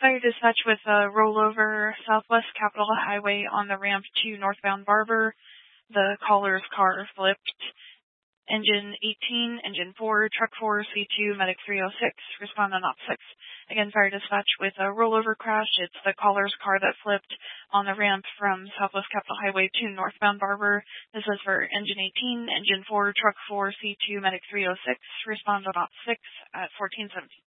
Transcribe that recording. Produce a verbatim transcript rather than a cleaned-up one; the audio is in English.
Fire dispatch with a rollover Southwest Capitol Highway on the ramp to northbound Barber. The caller's car flipped. Engine eighteen, Engine four, Truck four, C two, Medic three oh six, respond on op six. Again, fire dispatch with a rollover crash. It's the caller's car that flipped on the ramp from Southwest Capitol Highway to northbound Barber. This is for Engine eighteen, Engine four, Truck four, C two, Medic three oh six, respond on op six at fourteen seventeen.